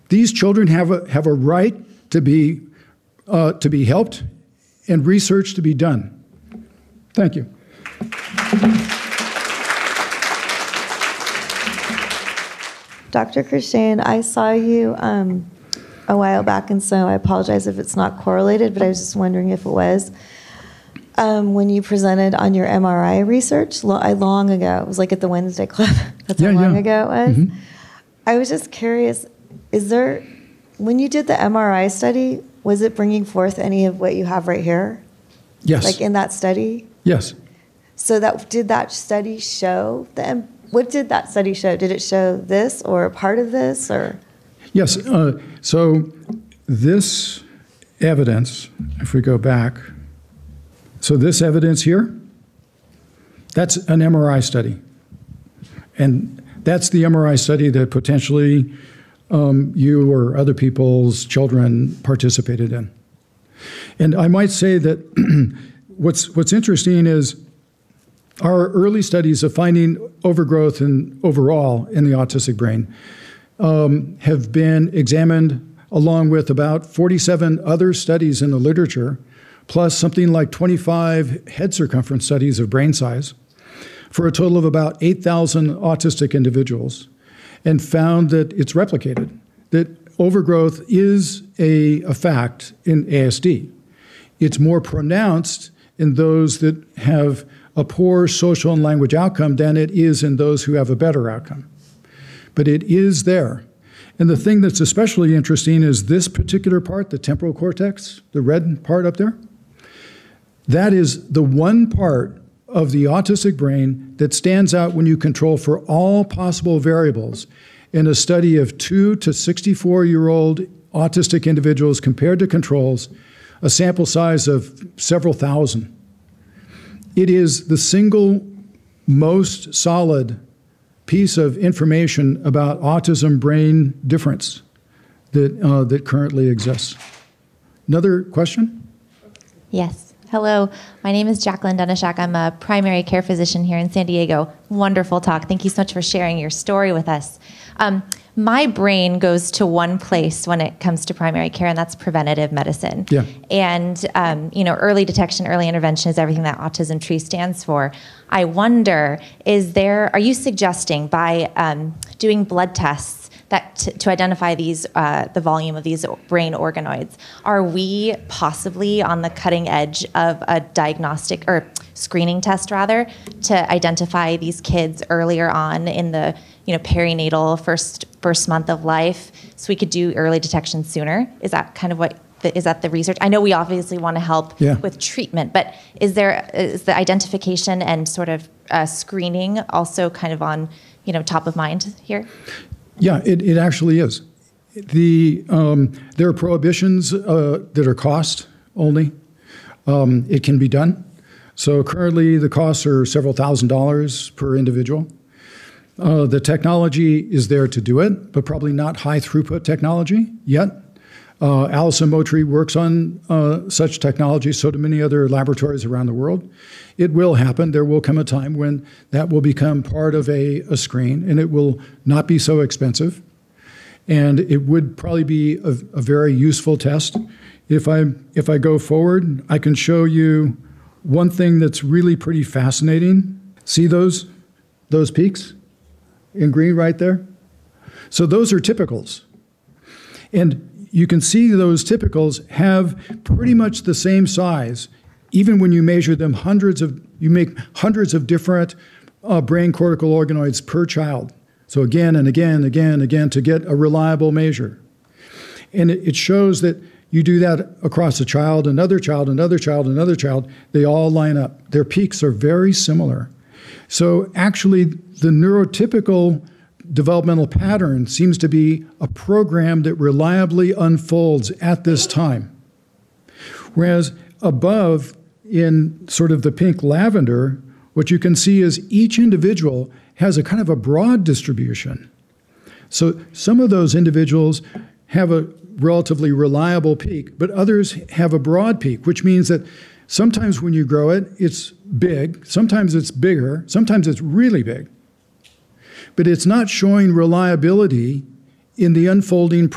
These children have a right to be helped and research to be done. Thank you. Dr. Christian, I saw you a while back, and so I apologize if it's not correlated, but I was just wondering if it was. When you presented on your MRI research long ago, it was like at the Wednesday Club. That's how long ago it was. Mm-hmm. I was just curious, when you did the MRI study, was it bringing forth any of what you have right here? Yes. Like in that study? Yes. So did that study show what did that study show? Did it show this or a part of this or? Yes. So this evidence, if we go back, so this evidence here, that's an MRI study. And that's the MRI study that potentially you or other people's children participated in. And I might say that what's interesting is our early studies of finding overgrowth overall in the autistic brain have been examined along with about 47 other studies in the literature, plus something like 25 head circumference studies of brain size, for a total of about 8,000 autistic individuals, and found that it's replicated, that overgrowth is a fact in ASD. It's more pronounced in those that have a poor social and language outcome than it is in those who have a better outcome. But it is there. And the thing that's especially interesting is this particular part, the temporal cortex, the red part up there. That is the one part of the autistic brain that stands out when you control for all possible variables in a study of 2 to 64-year-old autistic individuals compared to controls, a sample size of several thousand. It is the single most solid piece of information about autism brain difference that currently exists. Another question? Yes. Hello, my name is Jacqueline Dunashak. I'm a primary care physician here in San Diego. Wonderful talk. Thank you so much for sharing your story with us. My brain goes to one place when it comes to primary care, and that's preventative medicine. Yeah. And early detection, early intervention is everything that Autism Tree stands for. I wonder, are you suggesting by doing blood tests that to identify these, the volume of these brain organoids, are we possibly on the cutting edge of a diagnostic or screening test rather to identify these kids earlier on in the perinatal first month of life, so we could do early detection sooner? Is that kind of is that the research? I know we obviously want to help with treatment, but is the identification and sort of screening also kind of on top of mind here? Yeah, it actually is. There are prohibitions that are cost only. It can be done. So currently the costs are several $1,000s per individual. The technology is there to do it, but probably not high throughput technology yet. Alison Moultrie works on such technology, so do many other laboratories around the world. It will happen. There will come a time when that will become part of a screen, and it will not be so expensive. And it would probably be a very useful test. If I go forward, I can show you one thing that's really pretty fascinating. See those peaks in green right there? So those are typicals. And you can see those typicals have pretty much the same size, even when you measure them you make hundreds of different brain cortical organoids per child. So again and again and again and again to get a reliable measure. And it shows that you do that across a child, another child, another child, another child, they all line up. Their peaks are very similar. So actually the neurotypical developmental pattern seems to be a program that reliably unfolds at this time. Whereas above in sort of the pink lavender, what you can see is each individual has a kind of a broad distribution. So some of those individuals have a relatively reliable peak, but others have a broad peak, which means that sometimes when you grow it, it's big, sometimes it's bigger, sometimes it's really big. But it's not showing reliability in the unfolding